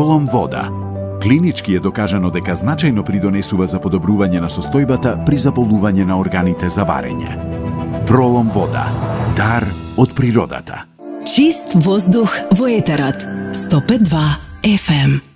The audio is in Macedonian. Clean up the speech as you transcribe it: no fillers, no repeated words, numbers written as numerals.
Пролом вода. Клинички е докажано дека значајно придонесува за подобрување на состојбата при заболување на органите за варење. Пролом вода. Дар од природата. Чист воздух во етерот. 105.2 FM.